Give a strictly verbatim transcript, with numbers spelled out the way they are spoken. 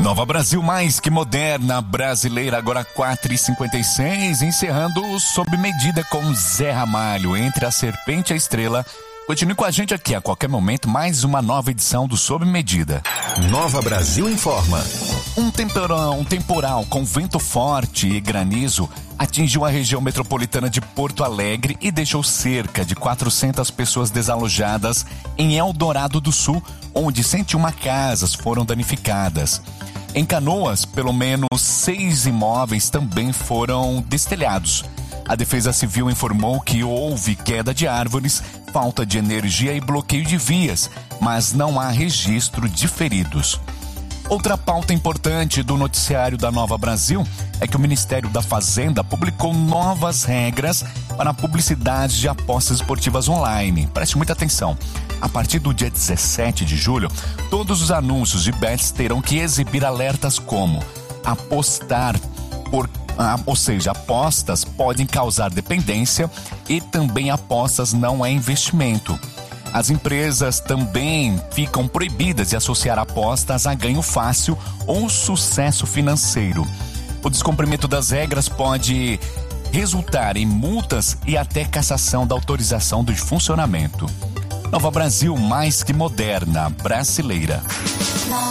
Nova Brasil, mais que moderna, brasileira, agora quatro e cinquenta e seis, encerrando o Sob Medida com Zé Ramalho, entre a serpente e a estrela. Continue com a gente aqui, a qualquer momento, mais uma nova edição do Sob Medida. Nova Brasil informa. Um temporal, um temporal com vento forte e granizo atingiu a região metropolitana de Porto Alegre e deixou cerca de quatrocentas pessoas desalojadas em Eldorado do Sul, onde cento e uma casas foram danificadas. Em Canoas, pelo menos seis imóveis também foram destelhados. A Defesa Civil informou que houve queda de árvores, falta de energia e bloqueio de vias, mas não há registro de feridos. Outra pauta importante do noticiário da Nova Brasil é que o Ministério da Fazenda publicou novas regras para a publicidade de apostas esportivas online. Preste muita atenção. A partir do dia dezessete de julho, todos os anúncios de bets terão que exibir alertas como apostar por Ah, ou seja, apostas podem causar dependência e também apostas não é investimento. As empresas também ficam proibidas de associar apostas a ganho fácil ou sucesso financeiro. O descumprimento das regras pode resultar em multas e até cassação da autorização do funcionamento. Nova Brasil, mais que moderna, brasileira.